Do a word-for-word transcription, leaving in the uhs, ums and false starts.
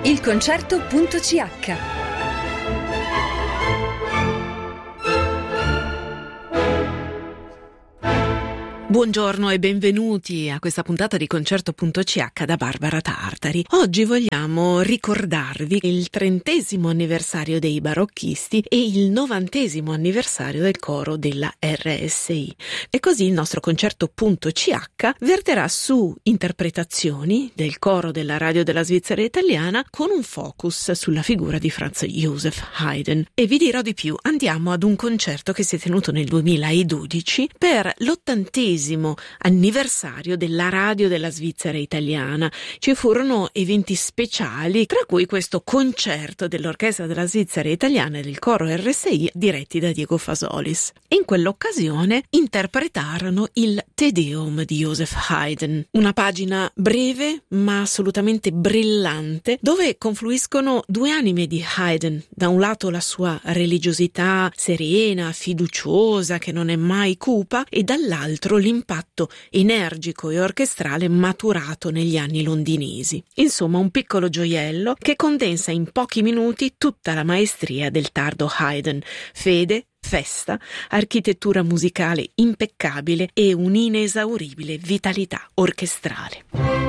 il concerto punto c h. Buongiorno e benvenuti a questa puntata di Concerto punto c h da Barbara Tartari. Oggi vogliamo ricordarvi il trentesimo anniversario dei barocchisti e il novantesimo anniversario del coro della R S I. E così il nostro Concerto punto c h verterà su interpretazioni del coro della radio della Svizzera italiana con un focus sulla figura di Franz Joseph Haydn. E vi dirò di più, andiamo ad un concerto che si è tenuto nel duemiladodici per l'ottantesimo anniversario della radio della Svizzera italiana. Ci furono eventi speciali, tra cui questo concerto dell'orchestra della Svizzera italiana e del coro R S I diretti da Diego Fasolis. In quell'occasione interpretarono il Te Deum di Joseph Haydn, una pagina breve ma assolutamente brillante dove confluiscono due anime di Haydn: da un lato la sua religiosità serena, fiduciosa, che non è mai cupa, e dall'altro l'impatto energico e orchestrale maturato negli anni londinesi. Insomma, un piccolo gioiello che condensa in pochi minuti tutta la maestria del tardo Haydn: fede, festa, architettura musicale impeccabile e un'inesauribile vitalità orchestrale.